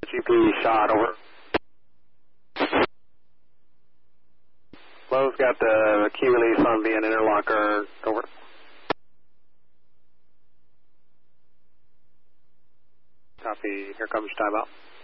GP shot, over. Low's got the key release on being interlocker, over. Copy, here comes timeout.